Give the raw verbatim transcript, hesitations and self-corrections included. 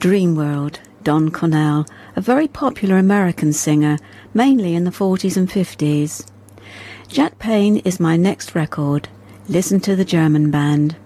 Dreamworld, Don Cornell, a very popular American singer, mainly in the forties and fifties. Jack Payne is my next record. Listen to the German band.